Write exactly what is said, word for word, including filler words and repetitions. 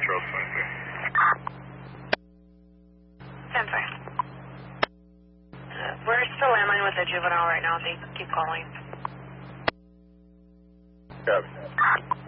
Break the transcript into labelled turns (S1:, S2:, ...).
S1: Charles twenty-three.
S2: ten five. Uh, we're still landline with a juvenile right now. They keep calling.
S1: Copy.